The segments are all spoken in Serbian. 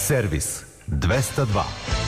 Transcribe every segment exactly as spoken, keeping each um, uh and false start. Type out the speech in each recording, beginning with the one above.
Servis dvesta dva.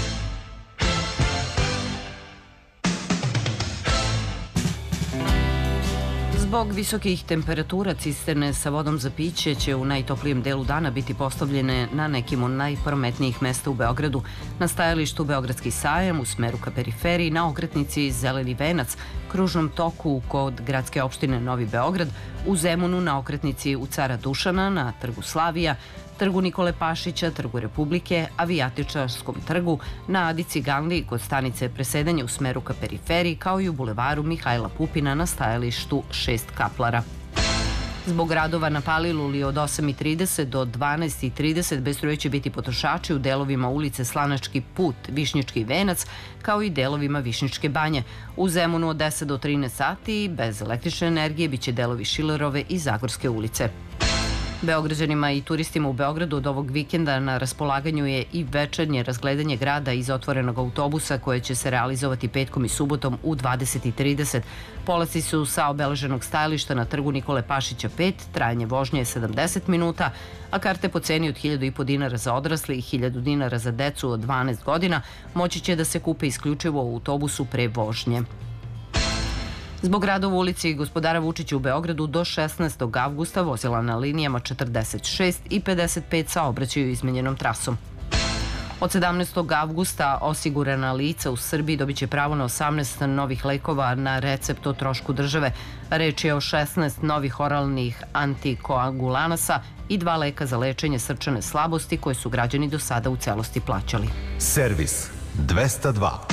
Zbog visokih temperatura cisterne sa vodom za piće će u najtoplijem delu dana biti postavljene na nekim od najprometnijih mesta u Beogradu, na stajalištu Beogradski sajam u smeru ka periferiji, na okretnici Zeleni venac, kružnom toku kod gradske opštine Novi Beograd, u Zemunu na okretnici u Cara Dušana, na trgu Slavija, trgu Nikole Pašića, trgu Republike, Avijatičarskom trgu, na Adi Ciganliji kod stanice Presedanje u smeru ka periferiji, kao i u bulevaru Mihajla Pupina na stajalištu šest Kaplara. Zbog radova na Paliluli od osam i trideset do dvanaest i trideset bez struje će biti potrošači u delovima ulice Slanački put, Višnjički venac, kao i delovima Višnjičke banje. U Zemunu od deset do trinaest sati bez električne energije biće delovi Šilerove i Zagorske ulice. Beograđanima i turistima u Beogradu od ovog vikenda na raspolaganju je i večernje razgledanje grada iz otvorenog autobusa koje će se realizovati petkom i subotom u dvadeset i trideset. Polasci su sa obeleženog stajališta na trgu Nikole Pašića pet, trajanje vožnje je sedamdeset minuta, a karte po ceni od hiljadu i po dinara za odrasle i hiljadu dinara za decu od dvanaest godina moći će da se kupe isključivo u autobusu pre vožnje. Zbog radova u ulici Gospodara Vučića u Beogradu do šesnaestog avgusta vozila na linijama četrdeset šest i pedeset pet saobraćaju izmenjenom trasom. Od sedamnaestog avgusta osigurana lica u Srbiji dobit će pravo na osamnaest novih lekova na recept o trošku države. Reč je o šesnaest novih oralnih antikoagulanasa i dva leka za lečenje srčane slabosti koje su građani do sada u celosti plaćali. Servis dvesta dva.